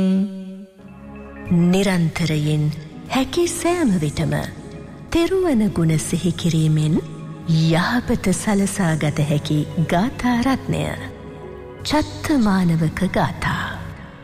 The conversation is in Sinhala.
නිරන්තරයෙන් හැකි සෑම විටම තෙරුවන ගුණ සිහි කිරීමෙන් යහපත සලසා ගත හැකි ගාථා රත්නය චත්තමානවක ගාථා.